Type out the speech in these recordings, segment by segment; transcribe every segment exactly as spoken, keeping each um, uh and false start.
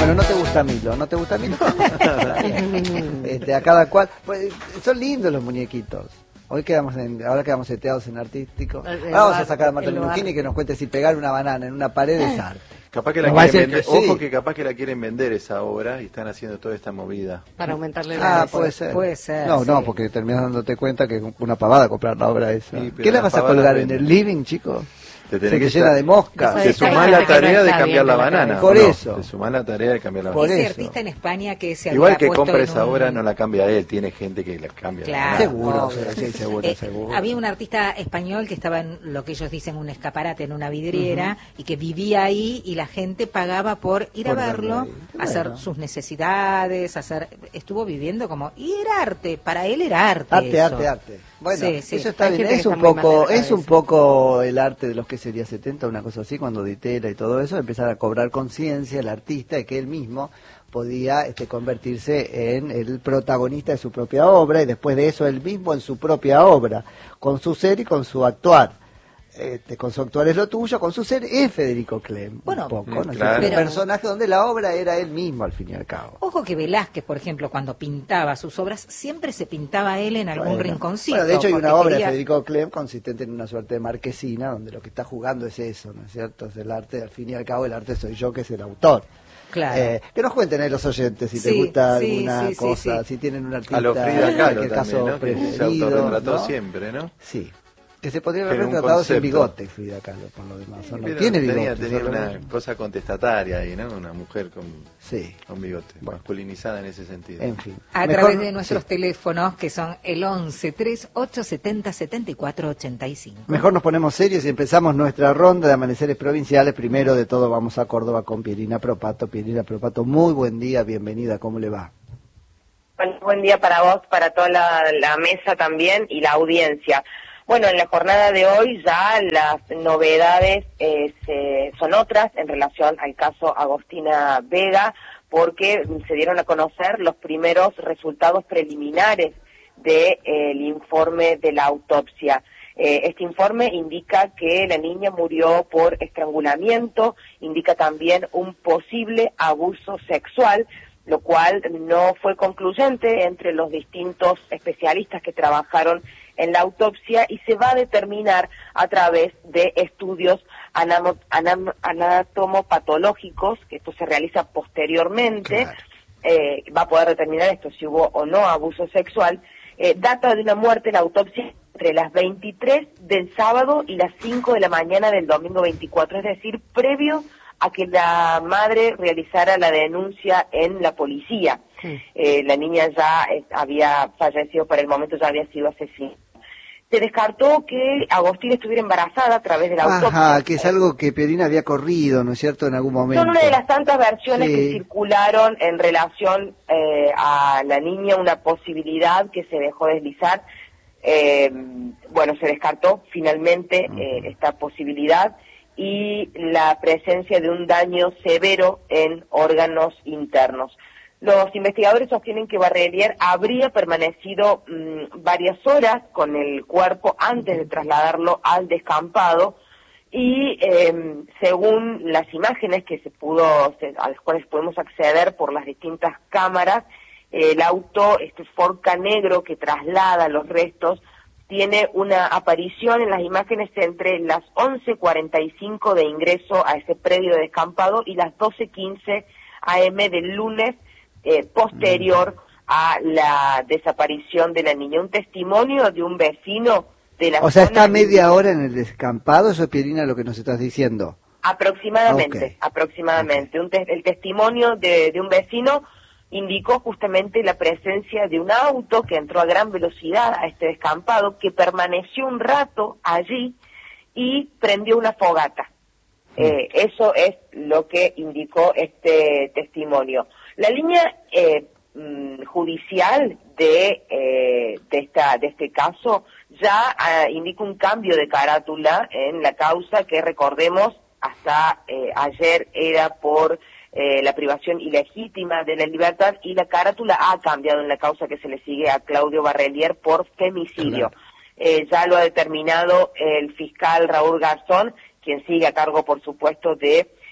Bueno, no te gusta Milo, no te gusta Milo. este, a cada cual. Pues, son lindos los muñequitos. Hoy quedamos en, ahora quedamos seteados en artístico. El Vamos bar, a sacar a Marta Minujini que nos cuente si pegar una banana en una pared es arte. Capaz que la Nos va a quieren decir vender, que sí. ojo que capaz que la quieren vender esa obra y están haciendo toda esta movida. Para aumentarle la... Ah, puede ser. Puede ser, No, sí. no, porque terminas dándote cuenta que es una pavada comprar la obra esa. Sí, pero ¿Qué la las vas a pavadas colgar venden. en el living, chico? Te Se tenés te que llena estar- de moscas. Te Hay sumás gente la que no tarea de está cambiar bien la de la banana. cabeza. Por ¿o no? eso. Te sumás la tarea de cambiar la Por banana. Ese eso. artista en España que se Igual había que puesto compra en esa un- obra no la cambia él, tiene gente que la cambia. la Claro. banana. Seguro, obvio. sí, seguro, Eh, seguro. Había un artista español que estaba en lo que ellos dicen un escaparate, en una vidriera, y que vivía ahí y la gente pagaba por ir Por a verlo verlo, ahí. hacer Bueno. sus necesidades, hacer... Estuvo viviendo como... Y era arte, para él era arte. Arte, eso. arte, arte. Bueno, Sí, sí. eso está Hay bien. gente que Es un está muy mal de poco, la es un cabeza. poco el arte de los que sería setenta, una cosa así, cuando Ditela y todo eso, empezar a cobrar conciencia el artista de que él mismo podía este, convertirse en el protagonista de su propia obra y después de eso él mismo en su propia obra, con su ser y con su actuar. Este, con su actuar es lo tuyo, con su ser es Federico Clem, Bueno, un poco, ¿no? claro. Un Pero- personaje donde la obra era él mismo al fin y al cabo. Ojo que Velázquez, por ejemplo, cuando pintaba sus obras, siempre se pintaba él en algún Bueno, rinconcito. bueno, de hecho hay porque una obra quería- de Federico Clem consistente en una suerte de marquesina donde lo que está jugando es eso, ¿no es cierto? Es el arte, al fin y al cabo el arte soy yo que es el autor. Claro. Eh, que nos cuenten ahí los oyentes si Sí, les gusta sí, alguna sí, sí, cosa, sí. si tienen un artista A lo Frida en Kahlo cualquier caso también, ¿no? Que se preferido, autorretrató ¿no? siempre, ¿no? Sí. Que se podría haber Pero un retratado sin concepto. bigote Frida Kahlo, por lo demás. ¿O no? Pero Tiene tenía, bigote. tenía solo- una cosa contestataria ahí, ¿no? Una mujer con, Sí, con bigote, Bueno. masculinizada en ese sentido. en fin. A Mejor- través de nuestros sí. teléfonos, que son el once, tres, ocho, setenta, setenta y cuatro, ochenta y cinco. Mejor nos ponemos serios y empezamos nuestra ronda de amaneceres provinciales. Primero de todo vamos a Córdoba con Pierina Propato. Pierina Propato, muy buen día, bienvenida, ¿cómo le va? Bueno, buen día para vos, para toda la, la mesa también y la audiencia. Bueno, en la jornada de hoy ya las novedades eh, se- son otras en relación al caso Agostina Vega, porque se dieron a conocer los primeros resultados preliminares del informe de la autopsia. Eh, este informe indica que la niña murió por estrangulamiento, indica también un posible abuso sexual, lo cual no fue concluyente entre los distintos especialistas que trabajaron en la autopsia y se va a determinar a través de estudios anamo- anam- anatomopatológicos, que esto se realiza posteriormente, Claro. eh, va a poder determinar esto si hubo o no abuso sexual. Eh, data de una muerte, la autopsia entre las veintitrés del sábado y las cinco de la mañana del domingo veinticuatro, es decir, previo a que la madre realizara la denuncia en la policía. Sí. Eh, la niña ya eh, había fallecido, para el momento ya había sido asesinada. Se descartó que Agostina estuviera embarazada a través de la autopsia. Ajá, que es algo que Pierina había corrido, ¿no es cierto?, en algún momento. Son una de las tantas versiones Sí. que circularon en relación eh, a la niña, una posibilidad que se dejó deslizar. Eh, bueno, se descartó finalmente eh, esta posibilidad y la presencia de un daño severo en órganos internos. Los investigadores sostienen que Barrelier habría permanecido mmm, varias horas con el cuerpo antes de trasladarlo al descampado y eh, según las imágenes que se pudo, se, a las cuales podemos acceder por las distintas cámaras, eh, el auto, este Ford Ka negro que traslada los restos, tiene una aparición en las imágenes entre las once cuarenta y cinco de ingreso a ese predio de descampado y las doce quince a eme del lunes eh, posterior a la desaparición de la niña. Un testimonio de un vecino de la O sea, está zona media hora en el descampado, eso es, Pierina, lo que nos estás diciendo. Aproximadamente, Ok. aproximadamente. Un te- el testimonio de, de un vecino indicó justamente la presencia de un auto que entró a gran velocidad a este descampado, que permaneció un rato allí y prendió una fogata. Eh, eso es lo que indicó este testimonio. La línea eh, mm, judicial de, eh, de, esta, de este caso ya ah, indica un cambio de carátula en la causa que, recordemos, hasta eh, ayer era por eh, la privación ilegítima de la libertad, y la carátula ha cambiado en la causa que se le sigue a Claudio Barrelier por femicidio. Claro. Eh, ya lo ha determinado el fiscal Raúl Garzón, quien sigue a cargo, por supuesto, de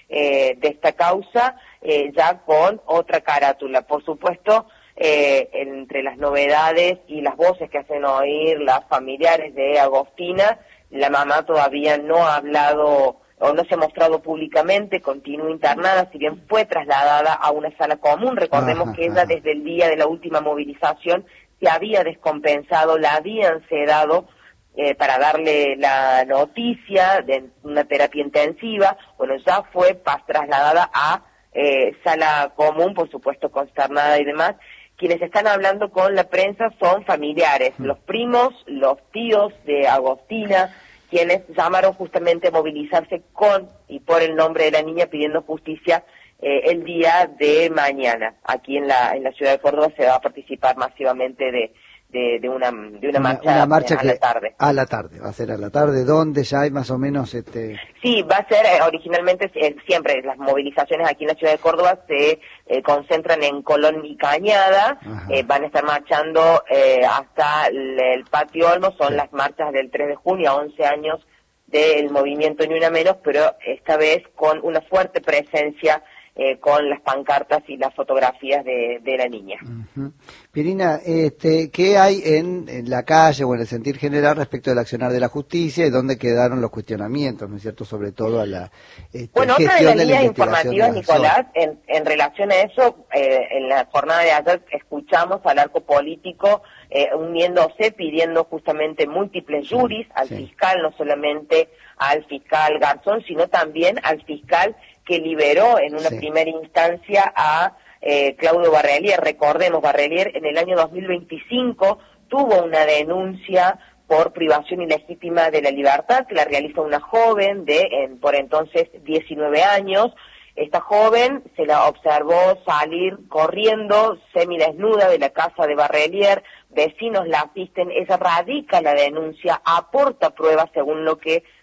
eh, de esta causa, eh, ya con otra carátula. Por supuesto, eh, entre las novedades y las voces que hacen oír las familiares de Agostina, la mamá todavía no ha hablado o no se ha mostrado públicamente, continúa internada, si bien fue trasladada a una sala común. Recordemos ajá, que ella ajá. desde el día de la última movilización se había descompensado, la habían sedado eh, para darle la noticia de una terapia intensiva. Bueno, ya fue pas, trasladada a eh, sala común, por supuesto consternada y demás. Quienes están hablando con la prensa son familiares, los primos, los tíos de Agostina, quienes llamaron justamente a movilizarse con y por el nombre de la niña pidiendo justicia eh, el día de mañana. Aquí en la en la ciudad de Córdoba se va a participar masivamente de de, de una de una, una marcha, una marcha a que, la tarde. A la tarde, va a ser a la tarde. ¿Dónde ya hay más o menos este? Sí, va a ser eh, originalmente eh, siempre las movilizaciones aquí en la ciudad de Córdoba se eh, concentran en Colón y Cañada, eh, van a estar marchando eh, hasta el, el Patio Olmo, son sí. las marchas del tres de junio a once años del movimiento Ni Una Menos, pero esta vez con una fuerte presencia Eh, con las pancartas y las fotografías de, de la niña. Uh-huh. Pirina, este, ¿qué hay en, en la calle o en el sentir general respecto del accionar de la justicia y dónde quedaron los cuestionamientos, ¿no es cierto?, sobre todo a la este, bueno, gestión otra de las de líneas la informativas, de Nicolás, en, en relación a eso, eh, en la jornada de ayer escuchamos al arco político eh, uniéndose, pidiendo justamente múltiples juris, al sí. fiscal, no solamente al fiscal Garzón, sino también al fiscal que liberó en una sí. primera instancia a eh, Claudio Barrelier. Recordemos, Barrelier en el año dos mil veinticinco tuvo una denuncia por privación ilegítima de la libertad que la realiza una joven de en, por entonces diecinueve años. Esta joven se la observó salir corriendo semidesnuda de la casa de Barrelier, vecinos la asisten, ella radica la denuncia, aporta pruebas según lo que